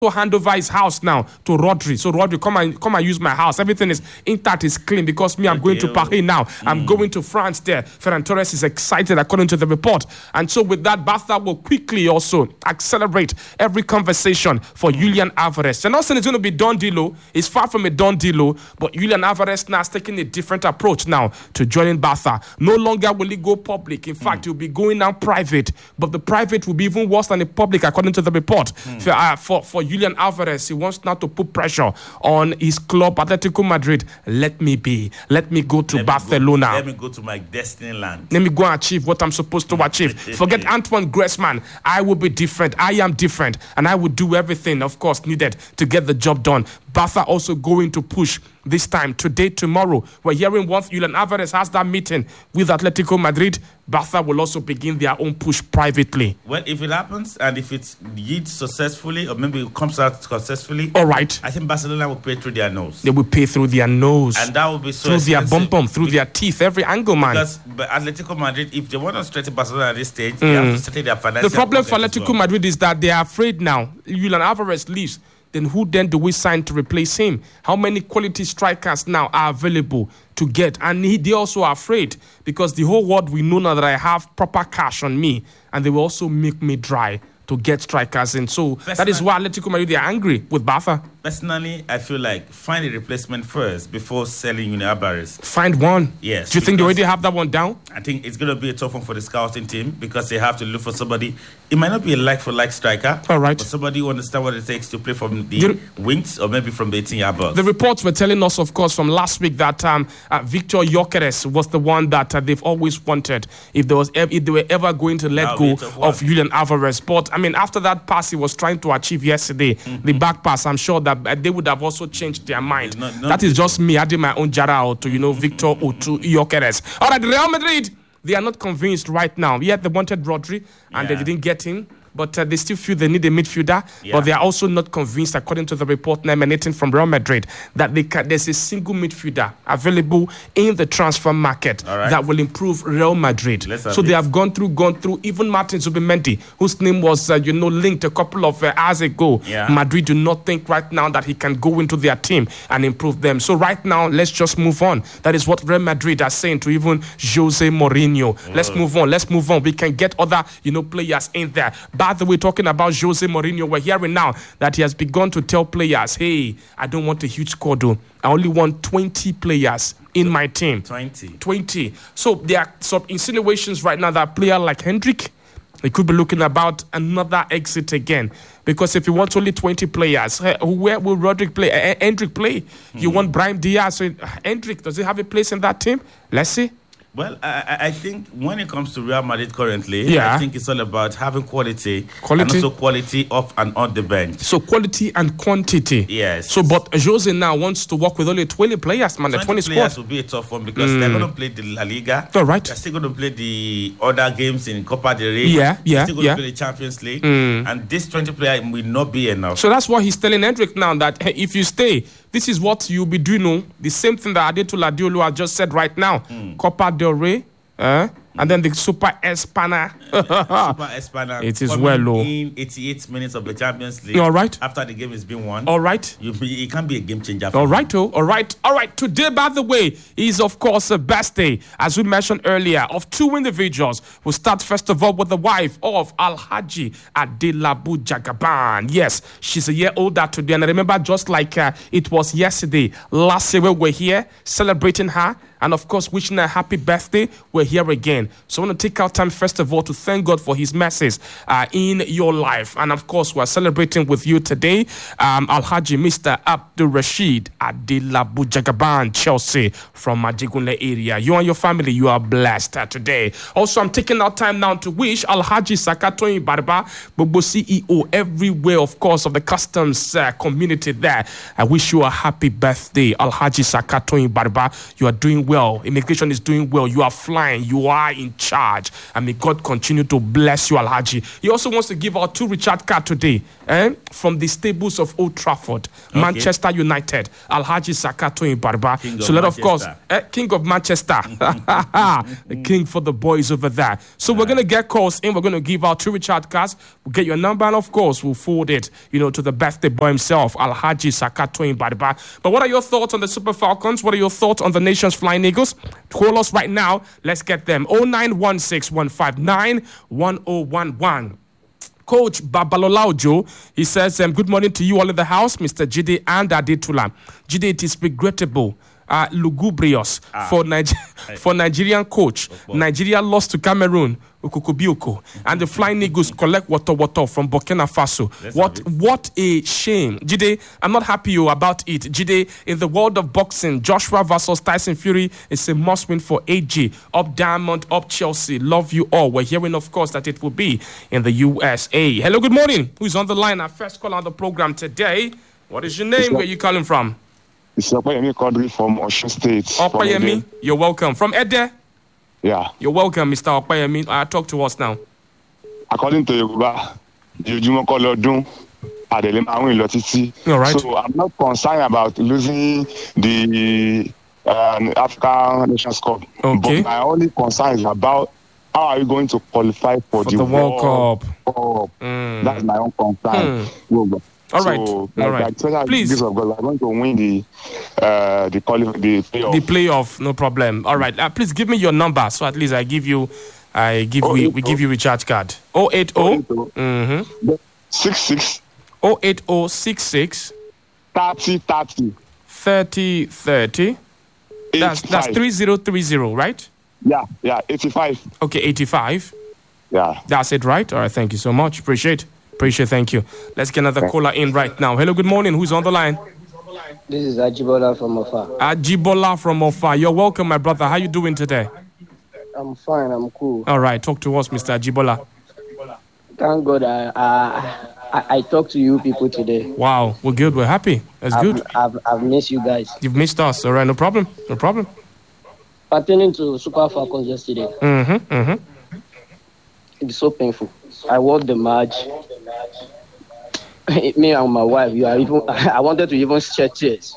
hand over his house now to Rodri. So Rodri, come and use my house. Everything is intact, is clean because me, I'm going to Paris now. I'm going to France there. Ferran Torres is excited according to the report. And so with that, Barca will quickly also accelerate every conversation for Julian Alvarez. And also it's going to be done deal. It's far from a done deal, but Julian Alvarez now is taking a different approach now to joining Barca. No longer will he go public. In fact, he'll be going now private, but the private will be even worse than the public according to the report. For Julian Alvarez, he wants now to put pressure on his club, Atletico Madrid. Let me go to Barcelona. Let me go to my destiny land. Let me go and achieve what I'm supposed to achieve. Forget Antoine Griezmann. I will be different. I am different. And I will do everything, of course, needed to get the job done. Barca also going to push this time, today, tomorrow. We're hearing once Julian Alvarez has that meeting with Atletico Madrid, Barca will also begin their own push privately. Well, if it happens and if it yields successfully, or maybe it comes out successfully, all right, I think Barcelona will pay through their nose. They will pay through their nose. And that will be so through expensive. their bum, through their teeth, every angle, man. Because Atletico Madrid, if they want to strengthen Barcelona at this stage, they have to settle their financial. The problem for Atletico Madrid is that they are afraid now. Julian Alvarez leaves. Then who then do we sign to replace him? How many quality strikers now are available to get? And they also are afraid because the whole world we know now that I have proper cash on me, and they will also make me dry to get strikers in. So that is why Atletico Madrid, they are angry with Barca. Personally, I feel like find a replacement first before selling Julian Alvarez. Find one. Yes. Do you think they already have that one down? I think it's going to be a tough one for the scouting team because they have to look for somebody. It might not be a like-for-like striker. All right. But somebody who understands what it takes to play from the wings or maybe from the 18-yard box. The reports were telling us, of course, from last week that Victor Gyökeres was the one that they've always wanted if they were ever going to let go of Julian Alvarez. But, I mean, after that pass he was trying to achieve yesterday, the back pass, I'm sure that they would have also changed their mind. That is just me adding my own jara to, Victor Gyökeres. All right, Real Madrid, they are not convinced right now. Yet they wanted Rodri and they didn't get him. But they still feel they need a midfielder. Yeah. But they are also not convinced, according to the report emanating from Real Madrid, that there's a single midfielder available in the transfer market that will improve Real Madrid. So they have gone through. Even Martin Zubimendi, whose name was, linked a couple of hours ago. Yeah. Madrid do not think right now that he can go into their team and improve them. So right now, let's just move on. That is what Real Madrid are saying to even Jose Mourinho. Let's move on. We can get other, players in there. By the way, talking about Jose Mourinho, we're hearing now that he has begun to tell players, hey, I don't want a huge squad, though. I only want 20 players in my team. 20. So there are some insinuations right now that a player like Hendrick, they could be looking about another exit again. Because if you want only 20 players, where will Hendrick play? You want Brahim Diaz. So Hendrick, does he have a place in that team? Let's see. Well, I think when it comes to Real Madrid currently, I think it's all about having quality and also quality off and on the bench. So quality and quantity. Yes. So, but Jose now wants to work with only 20 players, man. 20 players will be a tough one because they're going to play the La Liga. All right. They're still going to play the other games in Copa del Rey. They're still going to play the Champions League. And this 20 player will not be enough. So that's why he's telling Hendrick now that hey, if you stay, this is what you'll be doing. The same thing that Adetola Diolo has just said right now. Copa del Rey, and then the Super Espana. Super Espana. It is well low. In 88 minutes of the Champions League. All right. After the game has been won. All right. It can be a game changer. All right. All right. Today, by the way, is of course a birthday, as we mentioned earlier, of two individuals. We'll start first of all with the wife of Alhaji Adelabu Jagaban. Yes, she's a year older today. And I remember just like it was yesterday, last year we were here celebrating her. And of course, wishing her a happy birthday. We're here again. So I want to take our time, first of all, to thank God for his mercies in your life. And of course, we're celebrating with you today, Alhaji Mr. Abdul Rashid Adelabu Jagaban, Chelsea, from Ajegunle area. You and your family, you are blessed today. Also, I'm taking our time now to wish Alhaji Sakatoyin Barba, Bobo CEO everywhere, of course, of the customs community there. I wish you a happy birthday, Alhaji Sakatoyin Barba. You are doing well. Immigration is doing well. You are flying. You are in charge. And may God continue to bless you, Alhaji. He also wants to give out 2 recharge cards today from the stables of Old Trafford, Manchester United, Alhaji Saka Toyin Bariba. So let, of course, King of Manchester, the king for the boys over there. So we're going to get calls in. We're going to give out 2 recharge cards. We'll get your number, and of course, we'll forward it, to the birthday boy himself, Alhaji Saka Toyin Bariba. But what are your thoughts on the Super Falcons? What are your thoughts on the nation's Flying Eagles? Call us right now. Let's get them. 0916-159-1011. Coach Babalola Ojo, he says, good morning to you all in the house, Mr. Jide and Adetula. Jide, it is regrettable, lugubrious for Nigerian coach. Nigeria lost to Cameroon, Ukukubioko, and the Flying Eagles collect water from Burkina Faso. What a shame. Jide, I'm not happy about it. Jide, in the world of boxing, Joshua versus Tyson Fury is a must win for AJ. Up Diamond, up Chelsea. Love you all. We're hearing, of course, that it will be in the USA. Hello, good morning. Who's on the line? Our first call on the program today. What is your name? Where are you calling from? It's Opayemi Quadri from Osun State. Opayemi, you're welcome. From Ede? Yeah. You're welcome, Mr. Opayemi. Talk to us now. According to Yoruba, all right. So I'm not concerned about losing the African Nations Cup. Okay. But my only concern is about how are you going to qualify for the World Cup. That's my own concern. All right. Please. We're going to win the playoff. The playoff, no problem. All right. Please give me your number so at least we give you recharge card. 080 66 08066 30. That's 3030, right? Yeah, 85. Okay, 85. Yeah. That's it, right? All right, thank you so much. Appreciate, thank you. Let's get another caller in right now. Hello, good morning. Who's on the line? This is Ajibola from Ofa. Ajibola from Ofa. You're welcome, my brother. How you doing today? I'm fine. I'm cool. All right. Talk to us, Mr. Ajibola. Thank God I talked to you people today. Wow. We're good. We're happy. That's good. I've missed you guys. You've missed us. All right. No problem. Pertaining to Super Falcons yesterday. It's so painful. I watched the match. Me and my wife, I wanted to even shed tears.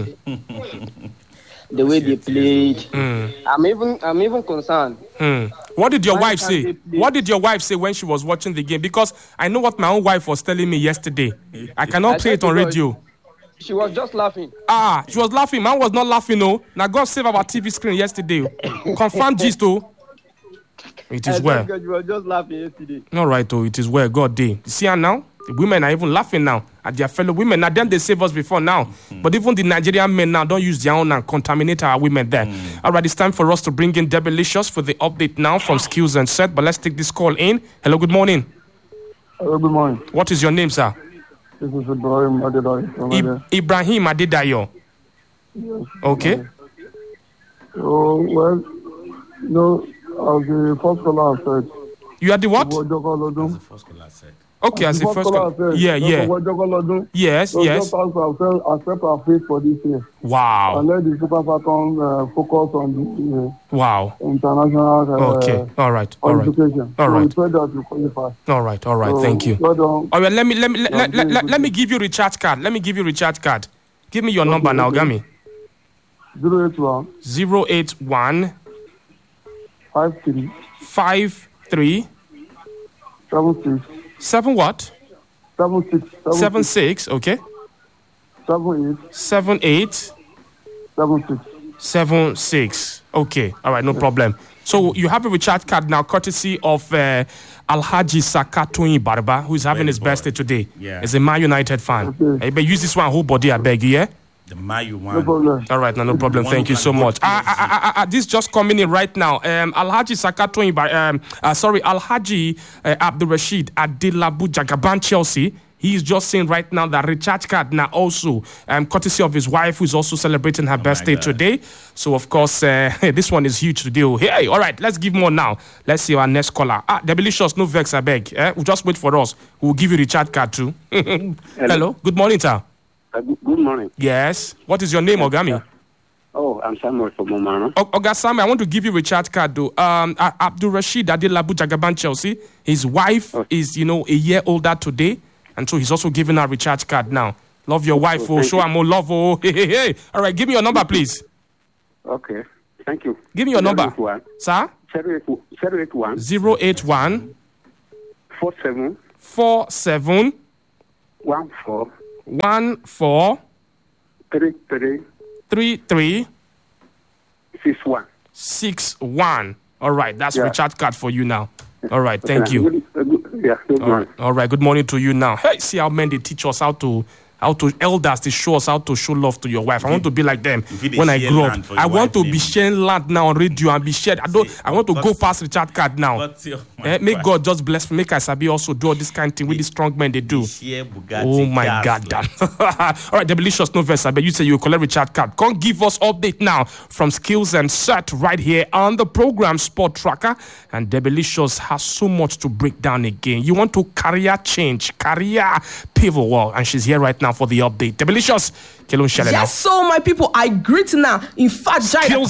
The way they played. I'm even concerned. What did your wife say? What did your wife say when she was watching the game? Because I know what my own wife was telling me yesterday. I cannot play it on radio. She was just laughing. She was laughing. Man was not laughing, no. Now God save our TV screen yesterday. Confirm gist, though. It is well. She was just laughing yesterday. All right, though. It is well. God day. See her now? The women are even laughing now at their fellow women. Now, them they save us before now. But even the Nigerian men now don't use their own and contaminate our women there. All right, it's time for us to bring in Debelicious for the update now from Skills and Set. But let's take this call in. Hello, good morning. Hello, good morning. What is your name, sir? This is Ibrahim Adedayo. Ibrahim Adedayo. Yes. Okay. So, well, as the first caller said. You are the what? As the first caller said. Okay, as the first caller. Yeah. Yes. Just accept our faith for this year. Wow. And let the Super Falcons focus on the international all right. qualification. All right. We pray that we qualify. All right. So, thank you. All right, let me give you recharge card. Give me your number now, Gami. 081 53 7 what? 76, okay. 78 76. Okay, all right, no problem. So you have a recharge card now, courtesy of Alhaji Saka Toyin Bariba, who is having his birthday today. Yeah. He's a Man United fan. Okay. But use this one whole body, I beg you, yeah? The Mayu one. No problem. All right, no problem. Thank you so much. This just coming in right now. Alhaji Saka Toyin Alhaji Abdul Rashid Adelabu Jagaban Chelsea. He's just saying right now that recharge card now also courtesy of his wife, who's also celebrating her birthday today. So, of course, this one is huge to do. Hey, all right, let's give more now. Let's see our next caller. Debelicious, no vex, I beg. We'll just wait for us. We'll give you recharge card too. Hello. Good morning, sir. Good morning. Yes. What is your name, Ogami? Oh, I'm Samuel from Omana. Oga Samuel, I want to give you a recharge card though. Abdul Rashid Adilabu Jagaban Chelsea. His wife is, a year older today, and so he's also giving her a recharge card now. Love your wife, show her more love. Hey. All right, give me your number, please. Okay, thank you. Give me your number, sir. 081 47 14 33 61. All right, that's recharge card for you now. All right, thank you. All right, good morning to you now. Hey, see how men they teach us how to elders, they show us how to show love to your wife. I want to be like them when I grow up. I want to be sharing land now on radio and be shared. I want to go past Richard card now. May God just bless me. Make Isabi also do all this kind of thing with the strong men they do. Oh my God, damn. All right, Delicious Novus, I bet you say you collect Richard card. Come give us update now from Skills and Cert right here on the program Sport Tracker. And Delicious has so much to break down again. You want to career change, career pivot. Well, and she's here right now for the update. Delicious. Yes, so my people, I greet now. In fact,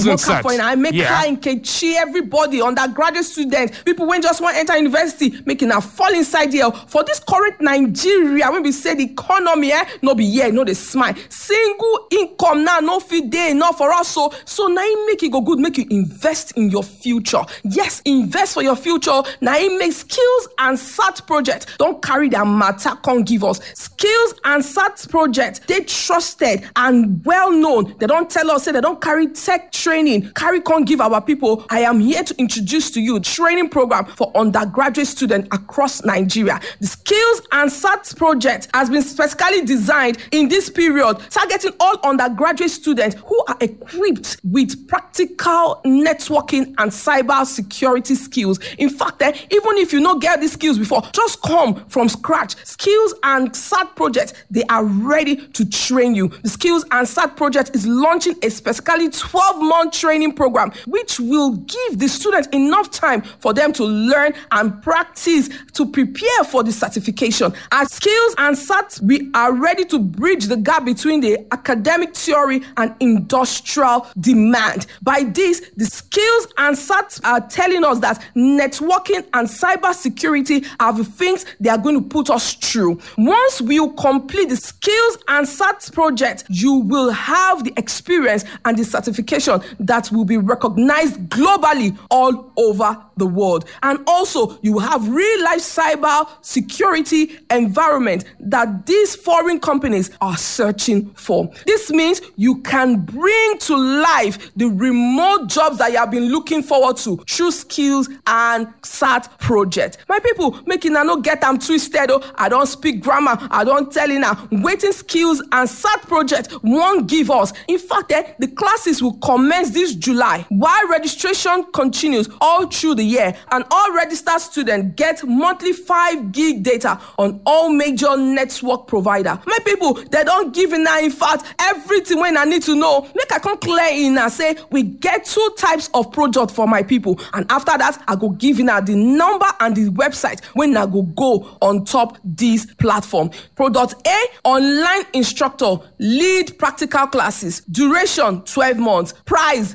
I make her in Kechi, everybody, undergraduate students, people when just want to enter university, making a fall inside here. For this current Nigeria, when we say the economy, no be here, no the smile. Single income now, no feed day, enough for us. So now you make it go good, make you invest in your future. Yes, invest for your future. Now you make Skills and Cert project. Don't carry their matter, can't give us. Skills and Cert project, they trusted and well known. They don't tell us, say they don't carry tech training. Can't give our people. I am here to introduce to you training program for undergraduate students across Nigeria. The Skills and Cert project has been specifically designed in this period, targeting all undergraduate students who are equipped with practical networking and cyber security skills. In fact, even if you don't get these skills before, just come from scratch. Skills and Cert project, they are ready to train you. The Skills and Cert project is launching a specifically 12-month training program, which will give the students enough time for them to learn and practice to prepare for the certification. At Skills and Cert, we are ready to bridge the gap between the academic theory and industrial demand. By this, the Skills and Cert are telling us that networking and cyber security are the things they are going to put us through. Once we complete the Skills and Cert project, you will have the experience and the certification that will be recognized globally all over the world. And also, you will have real-life cyber security environment that these foreign companies are searching for. This means you can bring to life the remote jobs that you have been looking forward to through Skills and Cert project. My people, making I not get them twisted. I don't speak grammar. I don't tell you now. Waiting Skills and Cert project won't give us. In fact, the classes will commence this July, while registration continues all through the year, and all registered students get monthly 5 gig data on all major network provider. My people, they don't give in now. In fact, everything when I need to know, make I come clear in and say we get 2 types of project for my people, and after that I go give in the number and the website when I go on top this platform. Product A, online instructor, lead practical classes, duration 12 months, price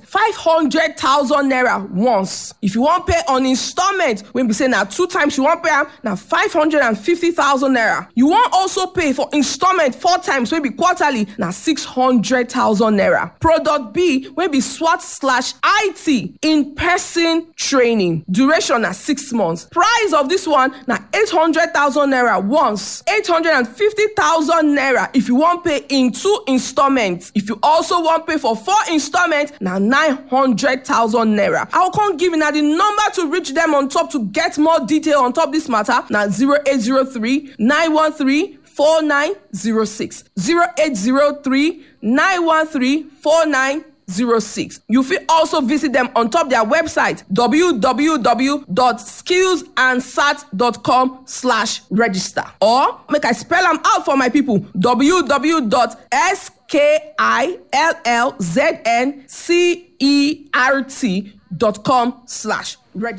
500,000 naira once. If you want pay on installment, when we say now 2 times you want pay now 550,000 naira. You want also pay for installment 4 times, when be quarterly now 600,000 naira. Product B, when be SWAT/IT in-person training, duration na 6 months. Price of this one now 800,000 naira once, 850,000 naira if you want pay in 2 installments. If you also want pay for 4 installments, now 900,000 naira. I will come give you now the number to reach them on top to get more detail on top this matter. Now 0803 913 4906 0803 913 4906. You will also visit them on top their website www.skillsandcert.com/register, or make I spell them out for my people, www.skillsandcert.com/register.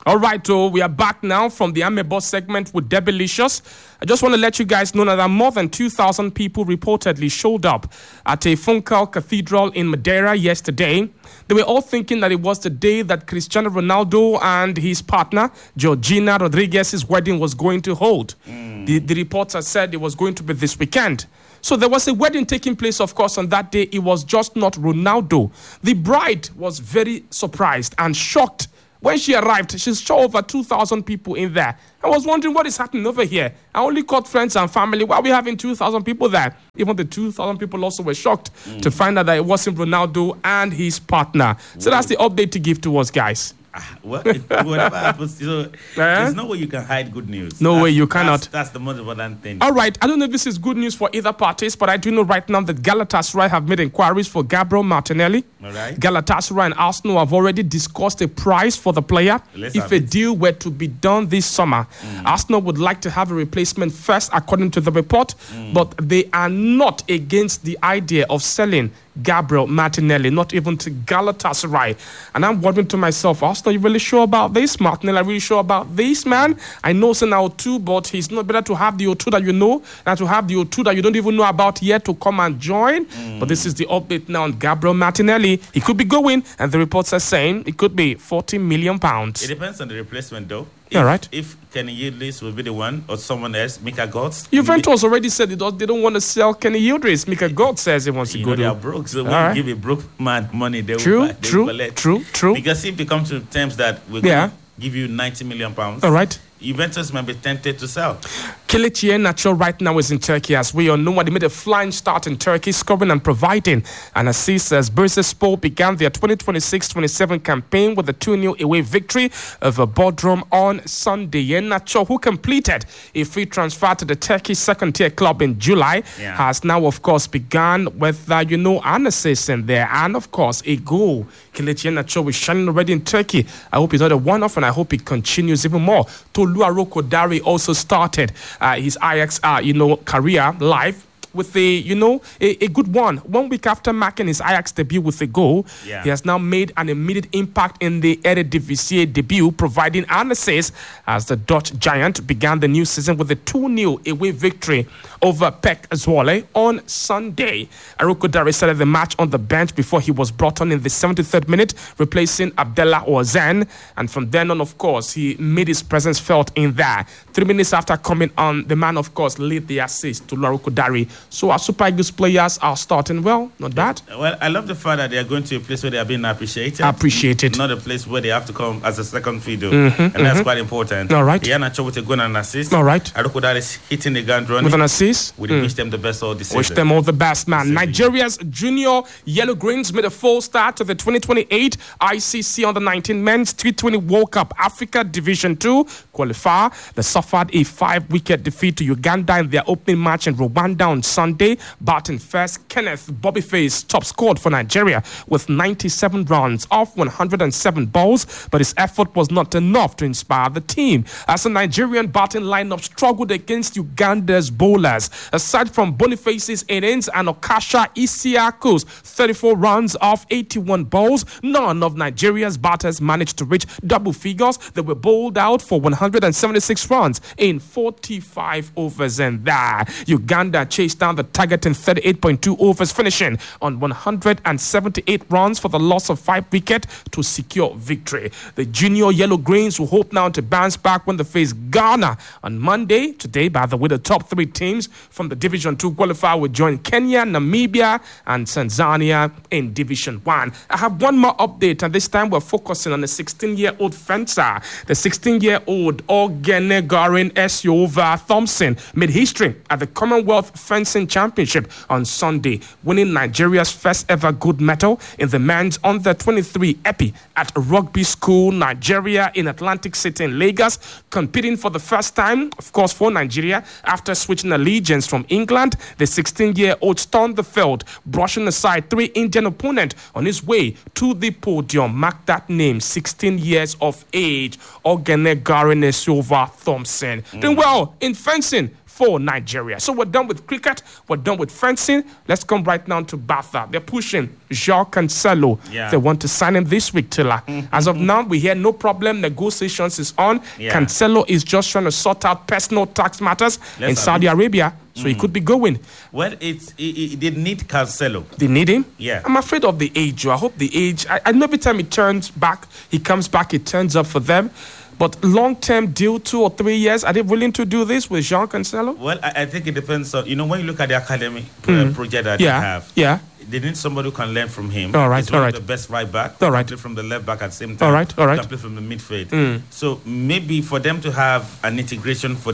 All right, so we are back now from the Amebo segment with Debelicious. I just want to let you guys know that more than 2,000 people reportedly showed up at a Funchal Cathedral in Madeira yesterday. They were all thinking that it was the day that Cristiano Ronaldo and his partner, Georgina Rodriguez's wedding was going to hold. The reporter said it was going to be this weekend. So there was a wedding taking place, of course, on that day. It was just not Ronaldo. The bride was very surprised and shocked. When she arrived, she saw over 2,000 people in there. I was wondering what is happening over here. I only caught friends and family. Why are we having 2,000 people there? Even the 2,000 people also were shocked to find out that it wasn't Ronaldo and his partner. So that's the update to give to us, guys. Whatever happens, there's no way you can hide good news. No way you cannot. That's the most important thing. All right, I don't know if this is good news for either parties, but I do know right now that Galatasaray have made inquiries for Gabriel Martinelli. All right. Galatasaray and Arsenal have already discussed a price for the player. If a deal were to be done this summer, Arsenal would like to have a replacement first, according to the report, but they are not against the idea of selling Gabriel Martinelli, not even to Galatasaray. And I'm wondering to myself, Arsenal, you really sure about this? Martinelli, are you really sure about this, man? I know it's an O2, but it's not better to have the O2 that you know than to have the O2 that you don't even know about yet to come and join. But this is the update now on Gabriel Martinelli. He could be going, and the reports are saying it could be £40 million. It depends on the replacement, though. If Kenny Yildiz will be the one or someone else, Mika Götze. Juventus already said they don't want to sell Kenny Yildiz. Mika Götze says he wants to go. They are broke, so when you give a broke man money, they will collect. True. Because if they come to terms that we're going to give you £90 million, all right, Juventus might be tempted to sell. Kelechi Iheanacho right now is in Turkey, as we all know. They made a flying start in Turkey, scoring and providing an assist as Bursaspor began their 2026-27 campaign with a 2-0 away victory over Bodrum on Sunday. Iheanacho, who completed a free transfer to the Turkish second-tier club in July, has now, of course, begun with, an assist in there and, of course, a goal. Kelechi Iheanacho is shining already in Turkey. I hope it's not a one-off, and I hope it continues even more. Tolu Aroko-Dare also started his Ajax, career live with a good one. 1 week after marking his Ajax debut with a goal, he has now made an immediate impact in the Eredivisie debut, providing an assist as the Dutch giant began the new season with a 2-0 away victory over PEC Zwolle on Sunday. Aroko-Dare started the match on the bench before he was brought on in the 73rd minute, replacing Abdallah Ozen, and from then on, of course, he made his presence felt in there. 3 minutes after coming on, the man, of course, led the assist to Aroko-Dare. So our Super Eagles players are starting well, not bad. Well, I love the fact that they are going to a place where they are being appreciated. Not a place where they have to come as a second fiddle. That's quite important. All right. Iheanacho with a goal and an assist. All right. Aroko-Dare is hitting the ground running. With an assist. We wish them the best all this season. Wish them all the best, man. Nigeria's junior Yellow Greens made a full start to the 2028 ICC Under-19 Men's T20 World Cup Africa Division 2 qualifier. They suffered a 5-wicket defeat to Uganda in their opening match in Rwanda on Sunday. Batting first, Kenneth Bobbyface top scored for Nigeria with 97 runs off 107 balls, but his effort was not enough to inspire the team as the Nigerian batting lineup struggled against Uganda's bowlers. Aside from Boniface's innings and Okasha Isiaku's 34 runs off 81 balls, none of Nigeria's batters managed to reach double figures. They were bowled out for 176 runs in 45 overs, and that Uganda chased down the target in 38.2 overs, finishing on 178 runs for the loss of 5 wickets to secure victory. The junior Yellow Greens will hope now to bounce back when they face Ghana on Monday. Today, by the way, the top 3 teams from the Division 2 qualifier will join Kenya, Namibia, and Tanzania in Division 1. I have one more update, and this time we're focusing on the 16-year-old fencer. The 16-year-old Ogenegarin Esiova Thompson made history at the Commonwealth Fencing Championship on Sunday, winning Nigeria's first ever gold medal in the men's under-23 Epi at Rugby School, Nigeria in Atlantic City in Lagos, competing for the first time, of course, for Nigeria after switching allegiance from England. The 16-year-old stormed the field, brushing aside 3 Indian opponents on his way to the podium. Mark that name, 16 years of age, Ogenegarin Esiova Thompson. Doing well in fencing for Nigeria. So we're done with cricket. We're done with fencing. Let's come right now to Barca. They're pushing João Cancelo. They want to sign him this week, Tilla. As of now, we hear no problem. Negotiations is on. Cancelo is just trying to sort out personal tax matters in Saudi Arabia. So he could be going. Well, they need Cancelo. They need him? Yeah. I'm afraid of the age. I hope the age. I know every time he comes back, it turns up for them. But long-term deal, 2 or 3 years, are they willing to do this with João Cancelo? Well, I think it depends on, when you look at the academy project that they have. Yeah. They need somebody who can learn from him. All right, He's one of the best right back. All right. Play from the left back at the same time. All right. Can play from the midfield. So maybe for them to have an integration for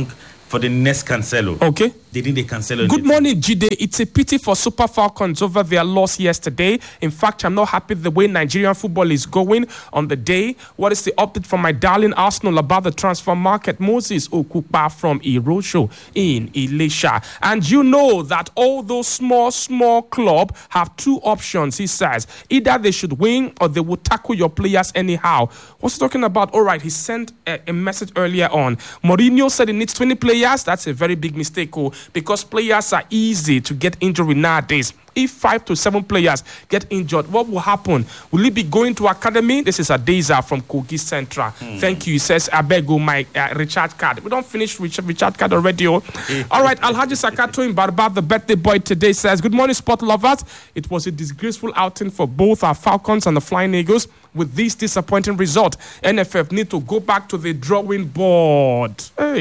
the next Cancelo. Okay. They need a Cancelo. Good morning, Jide. It's a pity for Super Falcons over their loss yesterday. In fact, I'm not happy the way Nigerian football is going on the day. What is the update from my darling Arsenal about the transfer market? Moses Okupa from Irosho in Elisha. And you know that all those small clubs have 2 options, he says. Either they should win or they will tackle your players anyhow. What's he talking about? All right, he sent a message earlier on. Mourinho said he needs 20 players. That's a very big mistake, because players are easy to get injured nowadays. If 5 to 7 players get injured, what will happen? Will he be going to academy? This is Adeza from Kogi Central. Thank you. He says, I beg you, my recharge card. We don't finish recharge card already. All right, Alhaji Sakato in Barba, the birthday boy today, says, good morning, sport lovers. It was a disgraceful outing for both our Falcons and the Flying Eagles. With this disappointing result, NFF need to go back to the drawing board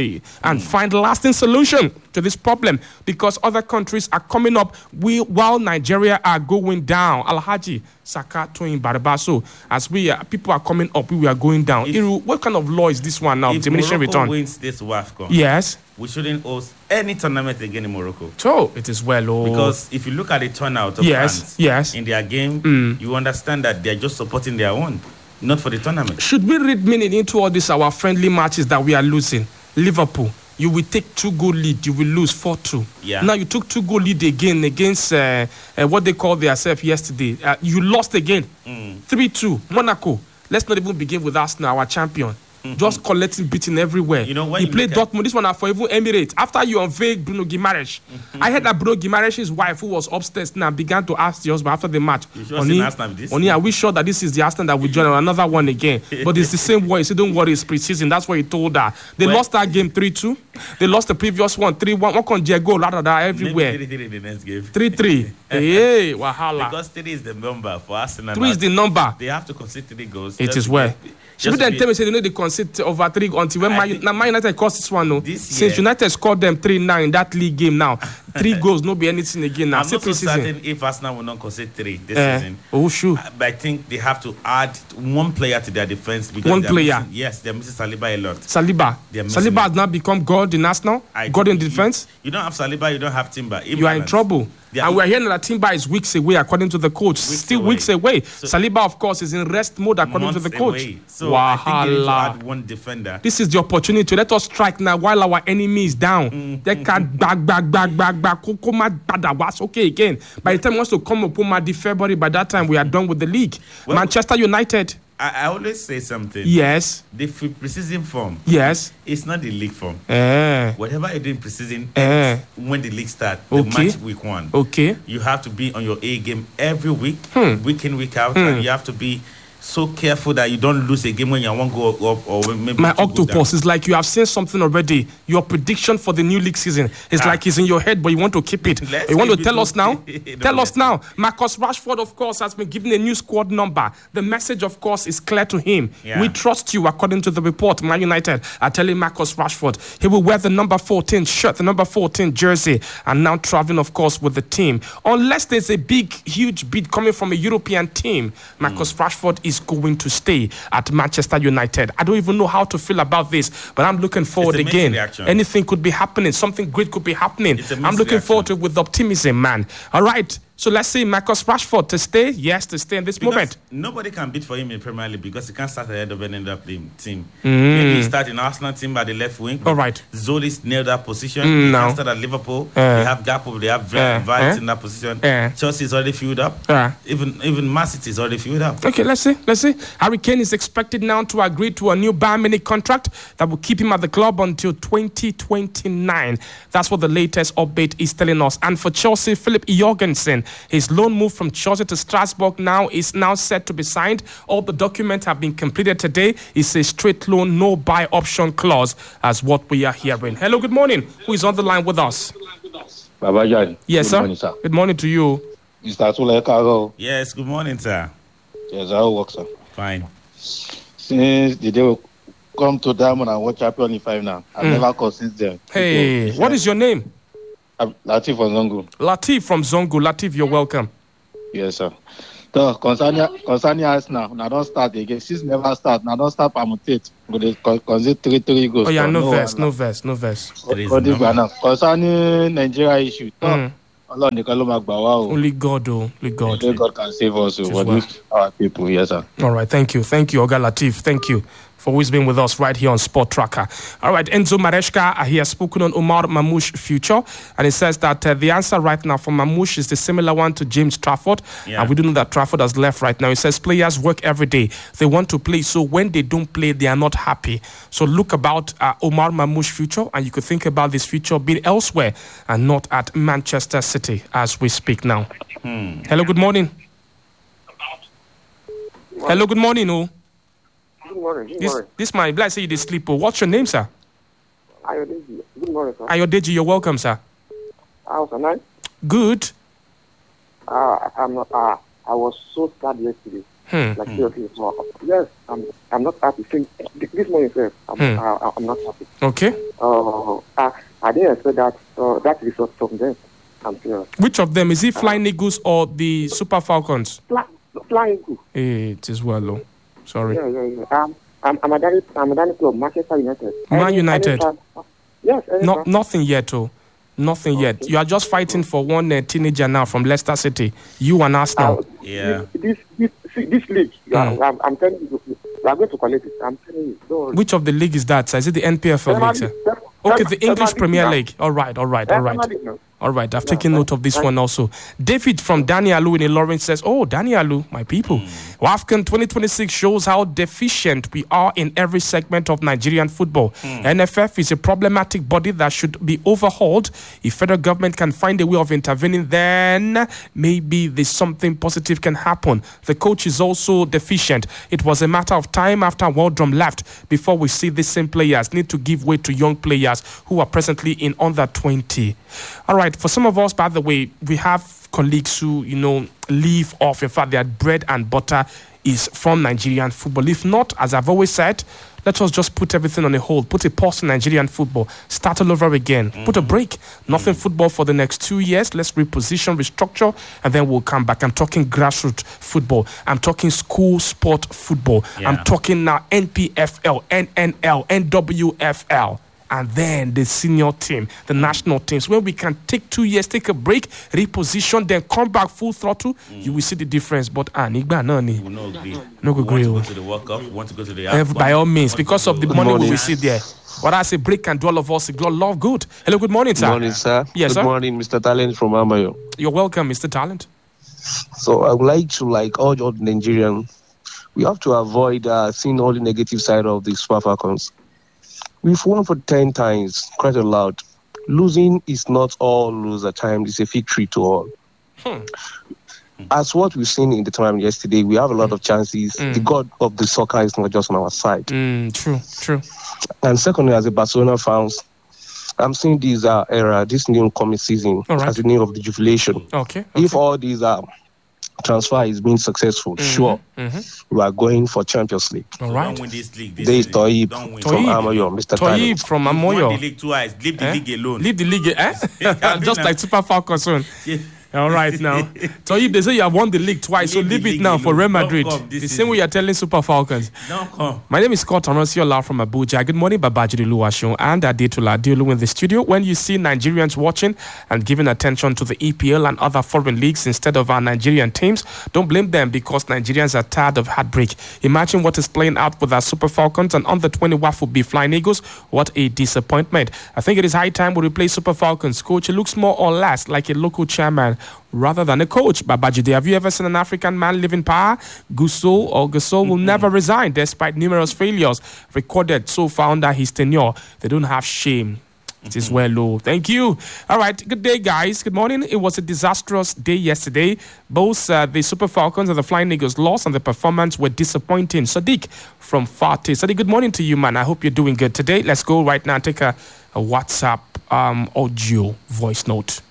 and find a lasting solution to this problem, because other countries are coming up while Nigeria are going down. Alhaji Sakato in Barbaso, as people are coming up, we are going down. What kind of law is this one now? Diminishing return. If wins this WAFCON, yes, we shouldn't host any tournament again in Morocco. So it is well. Because if you look at the turnout of fans in their game, you understand that they are just supporting their own, not for the tournament. Should we read meaning into all this, our friendly matches that we are losing? Liverpool, you will take 2-goal lead, you will lose 4-2. Yeah. Now you took 2-goal lead again against what they called themselves yesterday. You lost again, 3-2. Monaco. Let's not even begin with Arsenal, our champion. Just collecting beating everywhere. He played Dortmund. This one are for even Emirates. After you unveiled Bruno Guimaraes, I heard that Bruno Guimaraes' wife, who was upstairs now, began to ask the husband after the match, are we sure that this is the Arsenal that we join, or another one again? But it's the same way. He said, don't worry, it's pre-season. That's what he told her. They lost that game 3-2. They lost the previous one 3-1. What on Diego Ladada everywhere? 3-3 the next game. 3-3. Hey, wahala. Because 3 is the number for Arsenal. 3 is the number. They have to concede 3 goals. It is well. Should then tell me, say they know they concede over 3 until when Man United cost this one, no? Since United scored them 3-9 in that league game now, 3 goals, no be anything again now. I'm not so certain if Arsenal will not concede 3 this season. Oh, sure. But I think they have to add 1 player to their defense. Because one player? They're missing Saliba a lot. Saliba has now become God in Arsenal? God in defense? You don't have Saliba, you don't have Timber. You are in trouble. And we're hearing that Timber is weeks away, according to the coach. Weeks away. So Saliba, of course, is in rest mode, according to the coach. So I think they need to add 1 defender. This is the opportunity. Let us strike now while our enemy is down. They can back. Okay again. By the time he wants to come up with February, by that time we are done with the league. Well, Manchester United. I always say something. Yes. The pre-season form. Yes. It's not the league form. Whatever you do in pre-season, when the league starts, the match week 1. Okay. You have to be on your A game every week, week in, week out, and you have to be so careful that you don't lose a game when you want to go up or maybe my octopus is like you have seen something already. Your prediction for the new league season is like it's in your head, but you want to keep it. You want to tell us now? Tell us now. Marcus Rashford, of course, has been given a new squad number. The message, of course, is clear to him. We trust you, according to the report. Man United are telling Marcus Rashford he will wear the number 14 shirt, the number 14 jersey, and now traveling, of course, with the team. Unless there's a big, huge bid coming from a European team, Marcus Rashford is going to stay at Manchester United. I don't even know how to feel about this, but I'm looking forward again. Anything could be happening. Something great could be happening. I'm looking forward to it with optimism, man. All right. So let's see Marcus Rashford to stay. Yes, to stay in this moment. Nobody can bid for him in Premier League because he can't start ahead of any other team. Maybe he start in Arsenal team by the left wing. All right. Zolis nailed that position. He can start at Liverpool. They have Gakpo. They have Vibes in that position. Chelsea is already filled up. Even Man City is already filled up. Okay, let's see. Harry Kane is expected now to agree to a new Bayern Munich contract that will keep him at the club until 2029. That's what the latest update is telling us. And for Chelsea, Philip Jorgensen, his loan move from Chelsea to Strasbourg is now set to be signed. All the documents have been completed today. It's a straight loan, no buy option clause, as what we are hearing. Hello, good morning. Who is on the line with us? Baba Jan. Yes, sir. Morning, sir. Good morning to you. Mr. Atula Karo. Yes, good morning, sir. Yes, how work, sir? Fine. Since the day we come to Diamond and watch Champions League final, I've never called since then. Hey, what is your name? Latif from Zongo. Latif from Zongo. Latif, you're welcome. Yes, sir. So, concerning us now don't start again. Since never start, now don't start permutate. Consider 3 goals. Oh, yeah, no verse. Concerning Nigeria issue, only God. Only God can save us. Our people, yes, sir. All right, thank you, Oga Latif. Thank you for always being with us right here on Sport Tracker. All right, Enzo Maresca, he has spoken on Omar Mamouche future, and he says that the answer right now for Mamouche is the similar one to James Trafford, and we do know that Trafford has left right now. He says players work every day. They want to play, so when they don't play, they are not happy. So look about Omar Mamouche future, and you could think about this future being elsewhere and not at Manchester City as we speak now. Hello, good morning. Hello, good morning, Good morning. This my bless say you sleep. What's your name, sir? Ayodeji. Good morning, sir. Ayodeji, you're welcome, sir. How's the night? Good. I'm not. I was so sad yesterday. Yes, I'm not happy. This morning, sir, I'm not happy. Okay. I didn't expect that result from them. I'm serious. Which of them is it? Flying Eagles or the Super Falcons? Flying Eagles. It is well. Sorry. Yeah. I'm a Danny club, Manchester United. Man United. Yes. Nothing yet, Nothing yet. You are just fighting for one teenager now from Leicester City. You and Arsenal. This league, I'm telling you, we are going to collect it. I'm telling you. Don't. Which of the league is that, sir? Is it the NPFL league, sir? Okay, the English Premier League. All right. All right, I've taken note of this one also. David from Danielu in Lawrence says, Danielu, my people. WAFCON 2026 shows how deficient we are in every segment of Nigerian football. NFF is a problematic body that should be overhauled. If federal government can find a way of intervening, then maybe there's something positive can happen. The coach is also deficient. It was a matter of time after Waldrum left before we see these same players need to give way to young players who are presently in under 20. All right, for some of us, by the way, we have colleagues who, live off. In fact, their bread and butter is from Nigerian football. If not, as I've always said, let us just put everything on a hold, put a pause in Nigerian football, start all over again, put a break. Nothing football for the next 2 years. Let's reposition, restructure, and then we'll come back. I'm talking grassroots football. I'm talking school sport football. I'm talking now NPFL, NNL, NWFL. And then the senior team, the national teams, where we can take 2 years, take a break, reposition, then come back full throttle, you will see the difference. But Anigba, no agree. No agree. Want to go to the World Cup, want to go to the by all means, because of the money we will see there. What I say, break and do all of us, love good. Hello, good morning, sir. Good morning, sir. Yes, good morning, Mr. Talent from Amayo. You're welcome, Mr. Talent. So I would like to urge all Nigerians, we have to avoid seeing all the negative side of the Super Falcons. We've won for 10 times, quite a lot. Losing is not all lose at times. It's a victory to all. As what we've seen in the tournament yesterday, we have a lot of chances. The God of the soccer is not just on our side. True. And secondly, as a Barcelona fans, I'm seeing this this new coming season as the name of the jubilation. Okay. If all these transfer is being successful, we are going for Champions League. All right. Don't win this league. There is Toyib from Amoyo, Mr. Toyib from Amoyo. Won the league twice. Leave the league alone. Leave the league, Just like Super Falcons. All right, now. So if they say you have won the league twice, so leave it now for Real Madrid. The same way you're telling Super Falcons. Don't come. My name is Scott Onosiola from Abuja. Good morning, Babajide Oluwaseun and Adetola Adeolu in the studio. When you see Nigerians watching and giving attention to the EPL and other foreign leagues instead of our Nigerian teams, don't blame them because Nigerians are tired of heartbreak. Imagine what is playing out with our Super Falcons and under 20 Waffle B Flying Eagles. What a disappointment. I think it is high time we replace Super Falcons. Coach, it looks more or less like a local chairman rather than a coach. Babajide, have you ever seen an African man live in power? Gasol will never resign despite numerous failures recorded so far under his tenure. They don't have shame. It is well low. Thank you. All right. Good day, guys. Good morning. It was a disastrous day yesterday. Both the Super Falcons and the Flying Eagles lost and the performance were disappointing. Sadiq from Fati. Sadiq, good morning to you, man. I hope you're doing good today. Let's go right now and take a WhatsApp audio voice note.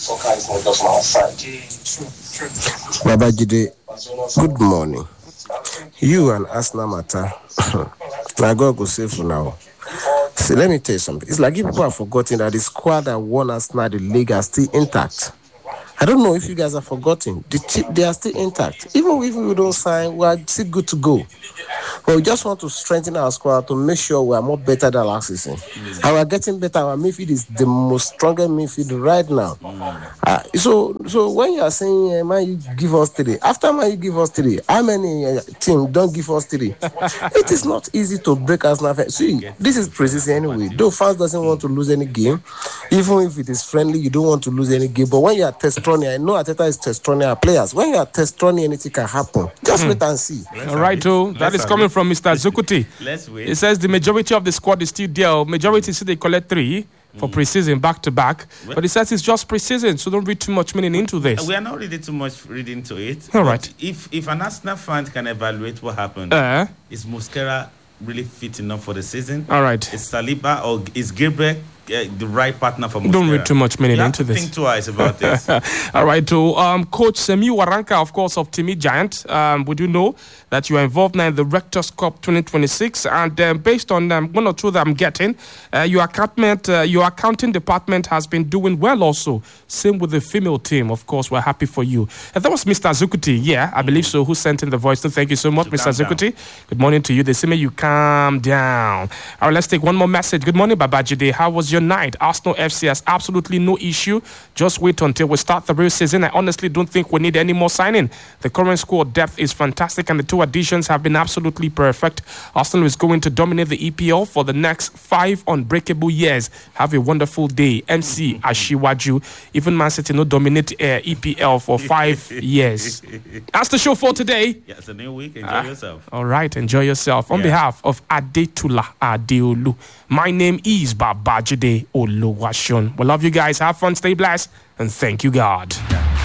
Babajide, good morning. You and Arsenal matter. My God go save for now. See, let me tell you something. It's like if people have forgotten that the squad that won Arsenal the league are still intact. I don't know if you guys have forgotten. They are still intact. Even if we don't sign, we are still good to go. But we just want to strengthen our squad to make sure we are more better than last season. And we are getting better. Our midfield is the most strongest midfield right now. So when you are saying, man, you give us 3. After man, you give us 3. How many teams don't give us 3? It is not easy to break Arsenal. See, this is preseason anyway. Though fans doesn't want to lose any game, even if it is friendly, you don't want to lose any game. But when you are Testonia, I know Ateta is Testonia players. When you are Testonia, anything can happen. Just wait and see. All right, that is coming from Mr. Zukuti. Let's wait. He says the majority of the squad is still there. Majority say they collect 3 for preseason back to back. But he says it's just preseason, so don't read too much meaning into this. We are not reading too much reading into it. All right. If an Arsenal fan can evaluate what happened, is Mosquera really fit enough for the season? All right. Is Saliba or is Gabriel the right partner for Mosquera? Don't read too much meaning into this. Think twice about this. All right, Coach Semi Waranka, of course, of Timi Giant. We do know that you are involved now in the Rectors Cup 2026, and based on one or two that I'm getting, your accounting department has been doing well also. Same with the female team, of course. We're happy for you. And that was Mr. Zukuti, I believe so, who sent in the voice. So thank you so much, Mr. Zukuti. Good morning to you. They say, may you calm down. All right, let's take one more message. Good morning, Babajide. How was your night? Arsenal FC has absolutely no issue. Just wait until we start the real season. I honestly don't think we need any more signing. The current squad depth is fantastic and the 2 additions have been absolutely perfect. Arsenal is going to dominate the EPL for the next 5 unbreakable years. Have a wonderful day. MC Ashiwaju. Even Man City no dominate EPL for 5 years. That's the show for today. Yeah, it's a new week. Enjoy yourself. All right, enjoy yourself. On behalf of Adetola Adeolu, my name is Babajide Oluwaseun. We love you guys. Have fun, stay blessed, and thank you, God.